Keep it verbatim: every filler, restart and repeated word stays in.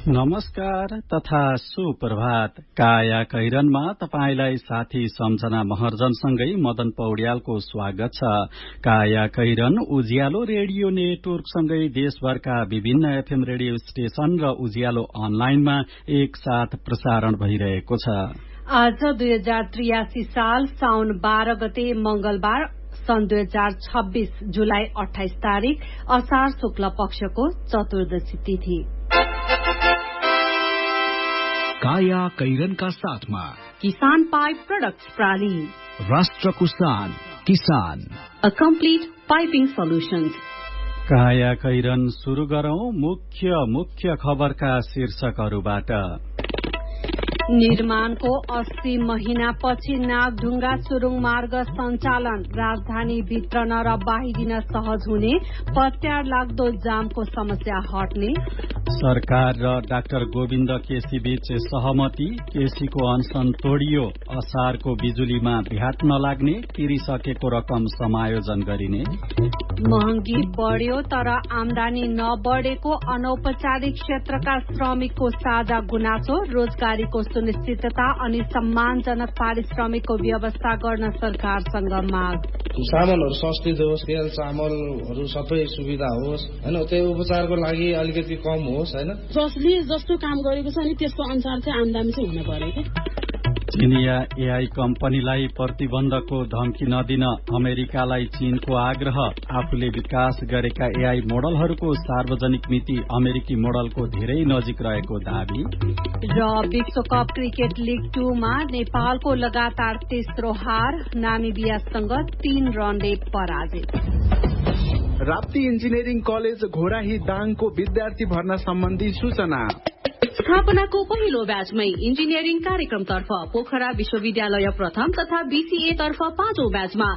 नमस्कार तथा सुप्रभात। काया कैरनमा तपाईलाई साथी सम्झना महर्जनसँगै मदन पौड्यालको स्वागत छ। काया कैरन उज्यालो रेडियो नेटवर्कसँगै देशभरका विभिन्न एफएम रेडियो स्टेशन र उज्यालो अनलाइनमा एक साथ प्रसारण भइरहेको छ। आज दुई हजार त्रियासी साल साउन बाह्र गते मंगलबार सन् दुई हजार छब्बीस जुलाई अठाइस तारीक असार शुक्ल पक्षको चतुर्दशी तिथि। काया कैरनका साथमा किसान पाइप प्रोडक्ट्स प्राली, राष्ट्रको शान किसान, अ कम्प्लिट पाइपिङ सोल्युशन्स। काया कैरन शुरू गरौं मुख्य मुख्य खबरका शीर्षकहरूबाट। निर्माणको अस्सी महिनापछि नागढुङ्गा सुरुङ मार्ग सञ्चालन, राजधानी भित्रन र बाहिरिन सहज हुने, पत्यार लाग्दो जामको समस्या हट्ने। सरकार र डाक्टर गोविन्द केसी बीच सहमति, केसीको अनसन तोडियो, असारको बिजुलीमा भ्याट नलाग्ने, तिरिसकेको रकम समायोजन गरिने। महँगी बढ्यो तर आमदानी नबढेको अनौपचारिक क्षेत्रका श्रमिकको साझा गुनासो, रोजगारीको सुनिश्चितता अनि सम्मानजनक पारिश्रमिकको व्यवस्था गर्न सरकारसँग माग। सामानहरू सस्ती होस्, तेल चामलहरू सबै सुविधा होस् हैन, त्यो उपचारको लागि अलिकति कम होस् हैन। जसले जस्तो काम गरेको छ नि त्यसको अनुसार चाहिँ आमदानी चाहिँ हुन पर्यो के। चिनिया एआई कम्पनीलाई प्रतिबन्धको धम्की नदिन अमेरिकालाई चीनको आग्रह, आफूले विकास गरेका एआई मोडलहरूको सार्वजनिक मिति अमेरिकी मोडलको धेरै नजिक रहेको दावी। र विश्वकप क्रिकेट लिग टूमा नेपालको लगातार तेस्रो हार, नामिबियासँग तीन रनले पराजित। राप्ती इन्जिनियरिङ कलेज घोराही दाङको विद्यार्थी भर्ना सम्बन्धी सूचना। स्थापनाको पहिलो ब्याचमै इन्जिनियरिङ कार्यक्रमतर्फ पोखरा विश्वविद्यालय प्रथम तथा बीसीए तर्फ पाँचौं ब्याचमा